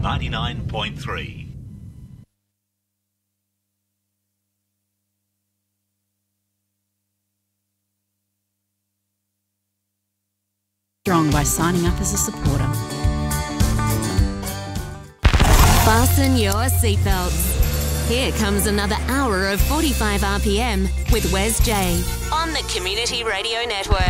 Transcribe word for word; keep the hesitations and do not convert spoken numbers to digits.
ninety-nine point three. Strong by signing up as a supporter. Fasten your seatbelts. Here comes another hour of forty-five R P M with Wes J on the Community Radio Network.